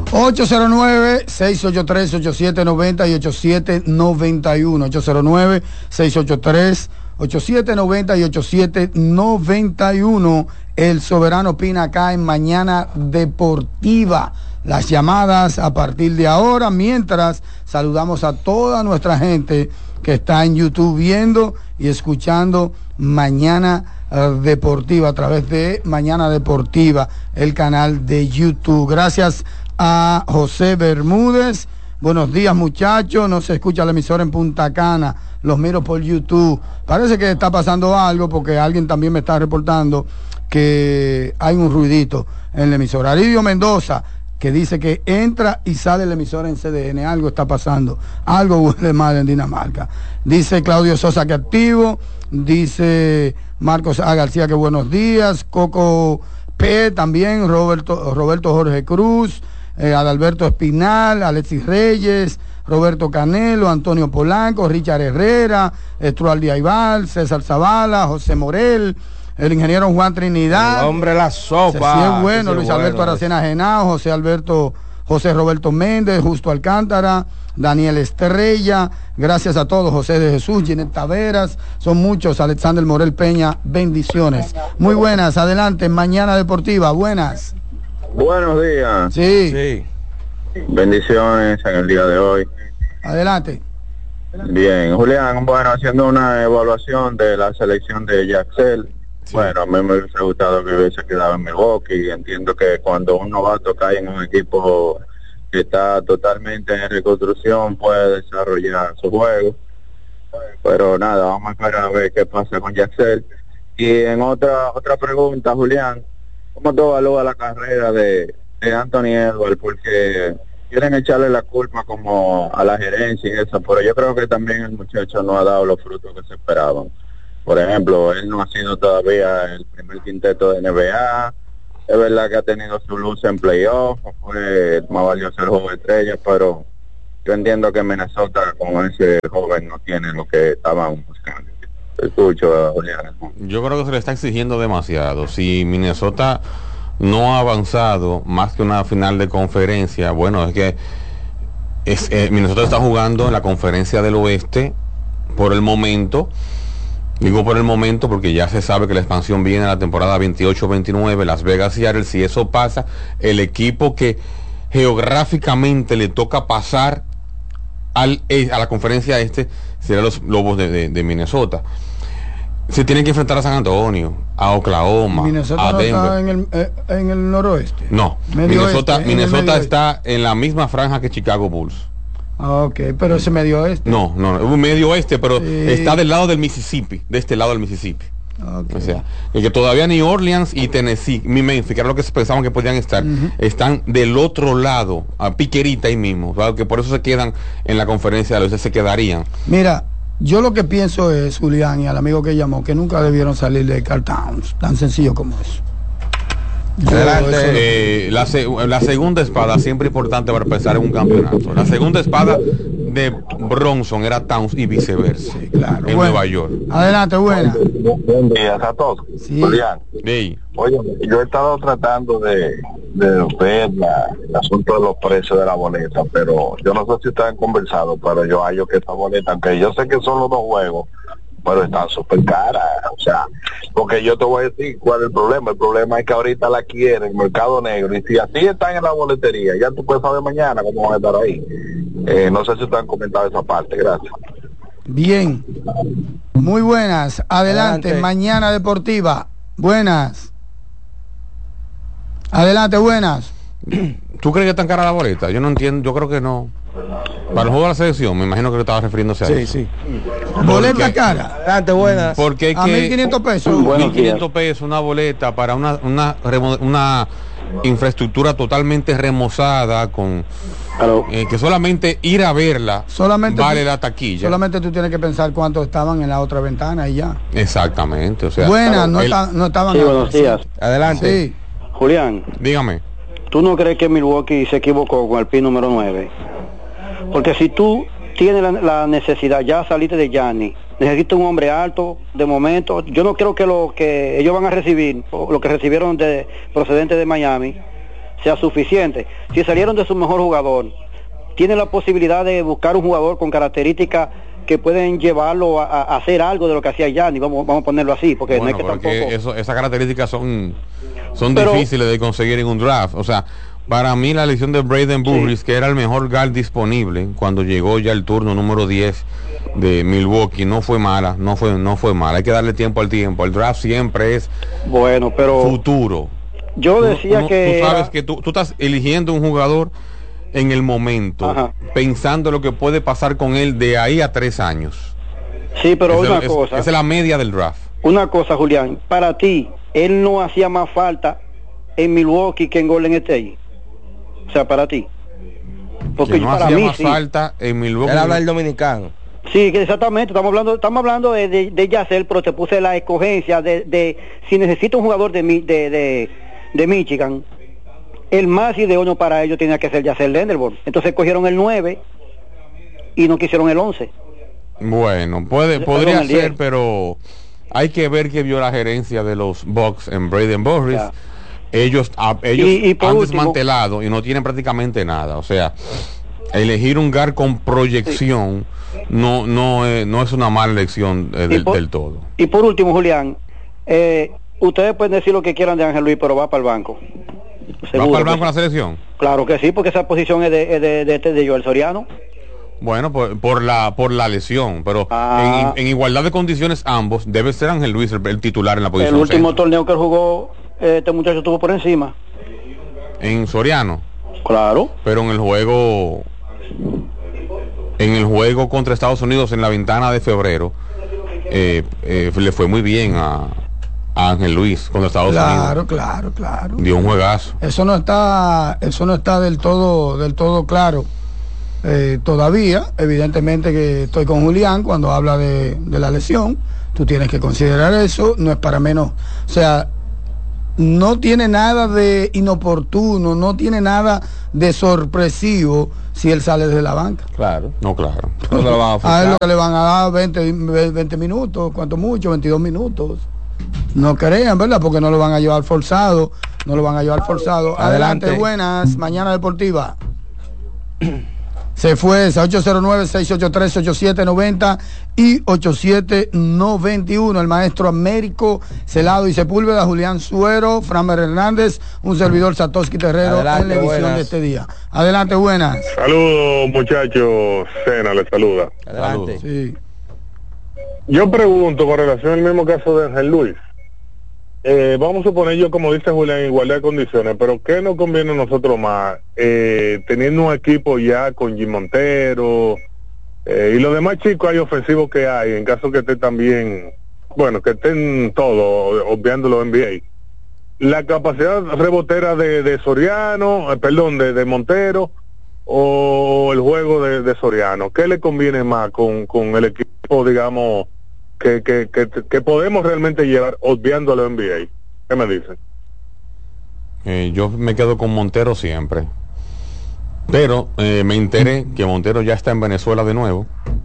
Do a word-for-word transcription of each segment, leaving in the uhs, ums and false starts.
ocho cero nueve, seis ocho tres, ocho siete nueve cero y ocho siete nueve uno. ocho cero nueve, seis ocho tres, ocho siete nueve cero y ocho siete nueve uno. El Soberano opina acá en Mañana Deportiva. Las llamadas a partir de ahora, mientras saludamos a toda nuestra gente que está en YouTube viendo y escuchando Mañana Deportiva a través de Mañana Deportiva, el canal de YouTube. Gracias a José Bermúdez. Buenos días, muchachos. No se escucha la emisora en Punta Cana. Los miro por YouTube. Parece que está pasando algo porque alguien también me está reportando que hay un ruidito en la emisora. Aridio Mendoza, que dice que entra y sale la emisora en C D N. Algo está pasando. Algo huele mal en Dinamarca. Dice Claudio Sosa que activo. Dice Marcos A. García que buenos días. Coco P. también. Roberto, Roberto Jorge Cruz. Eh, Adalberto Espinal. Alexis Reyes. Roberto Canelo. Antonio Polanco. Richard Herrera. Estrualdi Aibal. César Zavala. José Morel. El ingeniero Juan Trinidad. El hombre la sopa. Sí, es bueno. Luis bueno, Alberto Aracena Genao. José Alberto, José Roberto Méndez, Justo Alcántara, Daniel Estrella. Gracias a todos. José de Jesús, Ginette Taveras. Son muchos. Alexander Morel Peña. Bendiciones. Muy buenas. Adelante. Mañana Deportiva. Buenas. Buenos días. Sí. Sí. Bendiciones en el día de hoy. Adelante. Bien, Julián, bueno, haciendo una evaluación de la selección de Yaxel. Sí. Bueno, a mí me hubiese gustado que hubiese quedado en Milwaukee. Entiendo que cuando un novato cae en un equipo que está totalmente en reconstrucción puede desarrollar su juego. Pero nada, vamos a esperar a ver qué pasa con Yaxel. Y en otra otra pregunta, Julián, ¿cómo tú evalúas la carrera de, de Anthony Edwards? Porque quieren echarle la culpa como a la gerencia y eso, pero yo creo que también el muchacho no ha dado los frutos que se esperaban. Por ejemplo, él no ha sido todavía el primer quinteto de N B A. Es verdad que ha tenido su luz en playoff, fue más valioso el juego de estrellas, pero yo entiendo que Minnesota con ese joven no tiene lo que estaban buscando. Te escucho, Julián. Yo creo que se le está exigiendo demasiado. Si Minnesota no ha avanzado más que una final de conferencia, bueno, es que es, eh, Minnesota está jugando en la conferencia del oeste por el momento. Digo por el momento porque ya se sabe que la expansión viene a la temporada veintiocho veintinueve, Las Vegas y Seattle. Si eso pasa, el equipo que geográficamente le toca pasar al, a la conferencia este será los Lobos de, de, de Minnesota. Se tienen que enfrentar a San Antonio, a Oklahoma, Minnesota a no Denver. Está en el, eh, en el noroeste. No, Medio Minnesota, oeste, Minnesota en está en la misma franja que Chicago Bulls. Ok, pero ese medio oeste. No, no, no, un medio oeste, pero sí. Está del lado del Mississippi, de este lado del Mississippi. Okay. O sea, y que todavía New Orleans y Tennessee, mi Memphis, que era lo que se pensaban que podían estar, uh-huh. están del otro lado, a piquerita ahí mismo, ¿sabes? Que por eso se quedan en la conferencia de los se quedarían. Mira, yo lo que pienso es, Julián, y al amigo que llamó, que nunca debieron salir de Karl Towns, tan sencillo como eso. Adelante. Eh, la, se, la segunda espada siempre importante para pensar en un campeonato. La segunda espada de Bronson era Towns y viceversa. Sí, claro. En bueno, Nueva York. Adelante, buena. Buen día a todos. Sí. Julián. Sí. Oye, yo he estado tratando de, de ver la, el asunto de los precios de la boleta, pero yo no sé si ustedes han conversado, pero yo hallo que esta boleta, aunque yo sé que son los dos juegos, pero están súper caras, o sea, porque yo te voy a decir cuál es el problema. El problema es que ahorita la quieren en el mercado negro, y si así están en la boletería, ya tú puedes saber mañana cómo van a estar ahí. Eh, no sé si te han comentado esa parte. Gracias. Bien, muy buenas. Adelante, Adelante. Mañana Deportiva. Buenas. Adelante, buenas. ¿Tú crees que es tan cara la boleta? Yo no entiendo, yo creo que no. Para el juego de la selección, me imagino que le estaba refiriéndose a sí, eso. Sí, sí. ¿Boleta cara? Adelante, buenas. Porque a mil quinientos pesos. mil quinientos pesos una boleta para una, una, una infraestructura totalmente remozada, con eh, que solamente ir a verla solamente vale tú, la taquilla. Solamente tú tienes que pensar cuántos estaban en la otra ventana y ya. Exactamente, o sea. Buenas, no, el, ta, no estaban. Sí, buenos días. Adelante. Sí. Julián. Dígame. ¿Tú no crees que Milwaukee se equivocó con el pin número nueve? Porque si tú tienes la, la necesidad, ya saliste de Giannis, necesitas un hombre alto de momento. Yo no creo que lo que ellos van a recibir, o lo que recibieron de procedente de Miami, sea suficiente. Si salieron de su mejor jugador, tiene la posibilidad de buscar un jugador con características que pueden llevarlo a, a hacer algo de lo que hacía Gianni, vamos, vamos a ponerlo así, porque bueno, no es que porque tampoco... Eso, esas características son, son Pero, difíciles de conseguir en un draft. O sea, para mí la elección de Braden Burris, sí, que era el mejor guard disponible cuando llegó ya el turno número diez de Milwaukee, no fue mala, no fue, no fue mala. Hay que darle tiempo al tiempo. El draft siempre es bueno, pero futuro. Yo decía no, que tú sabes era... que tú, tú estás eligiendo un jugador en el momento, ajá, pensando lo que puede pasar con él de ahí a tres años. Sí, pero es una el, cosa. Esa es la media del draft. Una cosa, Julián, para ti, él no hacía más falta en Milwaukee que en Golden State. O sea, para ti. Porque que no para hacía mí más sí. falta en Milwaukee. Él habla del dominicano. Sí, que exactamente. Estamos hablando, estamos hablando de, de, de Yacel, pero te puse la escogencia de, de si necesito un jugador de, de, de, de Michigan. El más idóneo para ellos tenía que ser Yacel Lenderborn. Entonces cogieron el nueve y no quisieron el once. Bueno, puede, podría ser, pero hay que ver qué vio la gerencia de los Bucks en Braden Burris. Ya. Ellos, a, ellos y, y han último, desmantelado y no tienen prácticamente nada. O sea, elegir un guard con proyección sí. no no es, no es una mala elección eh, del, por, del todo. Y por último, Julián, eh, ustedes pueden decir lo que quieran de Ángel Luis, pero va para el banco. Seguro ¿Va para el banco en la selección? Claro que sí, porque esa posición es de, de, de, de, de Joel Soriano. Bueno, por, por la por la lesión, pero ah. en, en igualdad de condiciones ambos, debe ser Ángel Luis el, el titular en la posición. El último centro. torneo que él jugó, este muchacho estuvo por encima. En Soriano. Claro. Pero en el juego, en el juego contra Estados Unidos en la ventana de febrero, eh, eh, le fue muy bien a, a Ángel Luis contra Estados claro, Unidos. Claro, claro, claro. Dio un juegazo. Eso no está, eso no está del todo, del todo claro. Eh, todavía, evidentemente que estoy con Julián cuando habla de, de la lesión, tú tienes que considerar eso, no es para menos, o sea, no tiene nada de inoportuno, no tiene nada de sorpresivo si él sale de la banca. Claro, no, claro. No lo van a, a él lo que le van a dar veinte, veinte minutos, cuanto mucho, veintidós minutos. No crean, ¿verdad? Porque no lo van a llevar forzado, no lo van a llevar forzado. Adelante, Adelante buenas, Mañana Deportiva. Se fue esa ocho cero nueve, seis ocho tres, ocho siete nueve cero y ocho siete nueve uno. El maestro Américo Celado y Sepúlveda, Julián Suero, Framer Hernández, un servidor Satoshi Terrero. Adelante, en la edición buenas. De este día. Adelante, buenas. Saludos, muchachos. Cena les saluda. Adelante. Sí. Yo pregunto con relación al mismo caso de Ángel Luis. Eh, vamos a suponer yo, como dice Julián, igualdad de condiciones, pero ¿qué nos conviene a nosotros más? Eh, teniendo un equipo ya con Jim Montero eh, y los demás chicos hay ofensivos que hay, en caso que estén también, bueno, que estén todos, obviando los N B A. La capacidad rebotera de, de Soriano, eh, perdón, de, de Montero, o el juego de, de Soriano, ¿qué le conviene más con, con el equipo, digamos, Que, que, que, que podemos realmente llevar obviando a la N B A? ¿Qué me dicen? Eh, yo me quedo con Montero siempre. Pero eh, me enteré que Montero ya está en Venezuela de nuevo.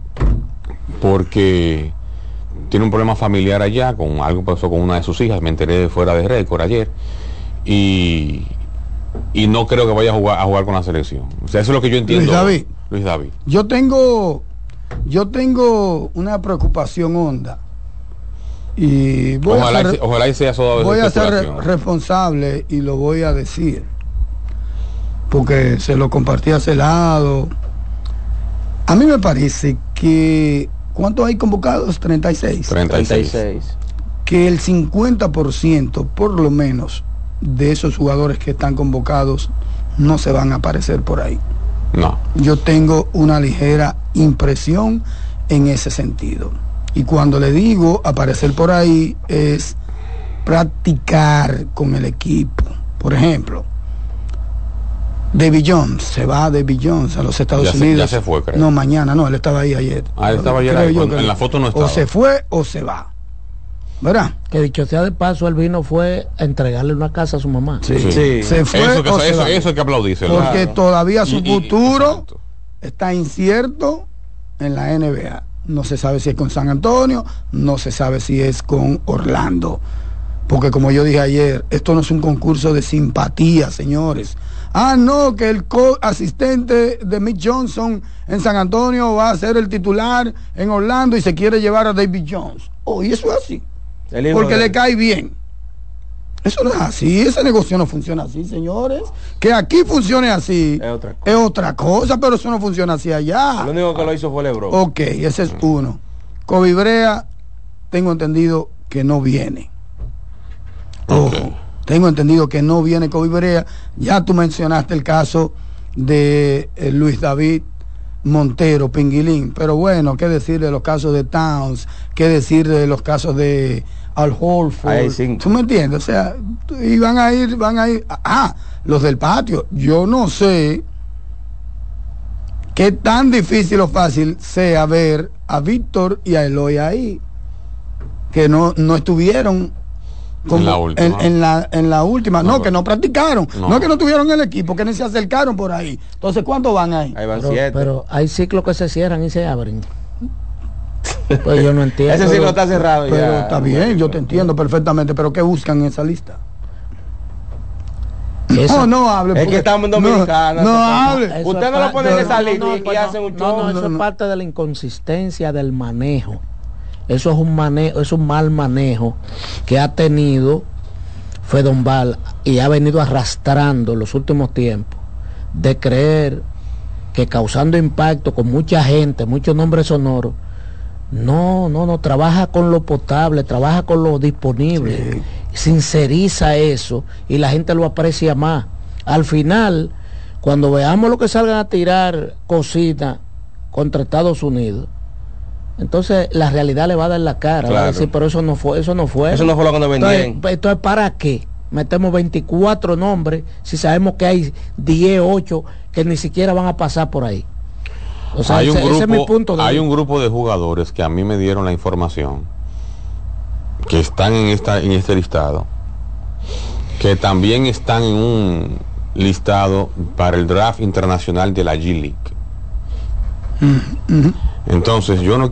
Porque tiene un problema familiar allá, con algo pasó con una de sus hijas. Me enteré de fuera de récord ayer. Y, y no creo que vaya a jugar, a jugar con la selección. O sea, eso es lo que yo entiendo. Luis David. Luis David. Yo tengo... Yo tengo una preocupación honda y voy ojalá, a ser, ojalá y sea eso voy a ser re responsable y lo voy a decir porque se lo compartí a ese lado. A mí me parece que ¿cuántos hay convocados? treinta y seis. treinta y seis. Que el cincuenta por ciento por lo menos de esos jugadores que están convocados no se van a aparecer por ahí. No. Yo tengo una ligera impresión en ese sentido. Y cuando le digo aparecer por ahí es practicar con el equipo. Por ejemplo, Davy Jones, se va Davy Jones a los Estados ya Unidos. Se, ya se fue, creo. No, mañana no, él estaba ahí ayer. Ah, él estaba ayer, ahí, yo, en la foto no estaba. O se fue o se va. ¿Verdad? Que dicho sea de paso, él vino fue a entregarle una casa a su mamá. Sí, sí. Sí. Se fue eso, que, o eso, se eso, va. eso hay que aplaudirse. Porque claro. Todavía su y, futuro y, está incierto en la N B A. No se sabe si es con San Antonio, no se sabe si es con Orlando. Porque como yo dije ayer, esto no es un concurso de simpatía, señores. Ah, no, que el co-asistente de Mick Johnson en San Antonio va a ser el titular en Orlando y se quiere llevar a David Jones. Oh, y eso es así. Porque le cae bien. Eso no es así, ese negocio no funciona así, señores. Que aquí funcione así es otra cosa, es otra cosa, pero eso no funciona así allá. Lo único que lo hizo fue LeBron. Ok, ese es uno. Kobe Brea, tengo entendido que no viene. Ojo, okay. Tengo entendido que no viene Kobe Brea. Ya tú mencionaste el caso de eh, Luis David Montero, Pinguilín. Pero bueno, qué decir de los casos de Towns, qué decir de los casos de Al Horford. ¿Tú me entiendes? O sea, y van a ir, van a ir. Ah, los del patio. Yo no sé qué tan difícil o fácil sea ver a Víctor y a Eloy ahí, que no, no estuvieron como en, la última. En, en, la, en la última, no, no que no practicaron, no. no que no tuvieron el equipo, que ni se acercaron por ahí. Entonces, ¿cuántos van ahí? Ahí van pero, siete. Pero hay ciclos que se cierran y se abren. Pues yo no entiendo. Ese ciclo está cerrado. Pero ya, está bien, bueno, yo te entiendo perfectamente, pero ¿qué buscan en esa lista? Eso, no, no hable. Es que estamos en Dominicana. No, no hable. Usted no lo pone en esa lista no, no, y hacen un show. No, no, eso no, es parte de la inconsistencia del manejo. Eso es un manejo, es un mal manejo que ha tenido Fedombal y ha venido arrastrando los últimos tiempos, de creer que causando impacto con mucha gente, muchos nombres sonoros, no, no, no, trabaja con lo potable, trabaja con lo disponible, sí. Sinceriza eso y la gente lo aprecia más. Al final, cuando veamos lo que salgan a tirar cositas contra Estados Unidos, entonces la realidad le va a dar la cara, claro. Va a decir, pero eso no fue, eso no fue. Eso no fue lo que nos vendían. Entonces, entonces, ¿para qué metemos veinticuatro nombres si sabemos que hay diez, ocho que ni siquiera van a pasar por ahí? O sea, hay, ese, un grupo, ese es mi punto de hay vista. un grupo de jugadores que a mí me dieron la información que están en esta en este listado, que también están en un listado para el draft internacional de la G League. Mm-hmm. Entonces yo no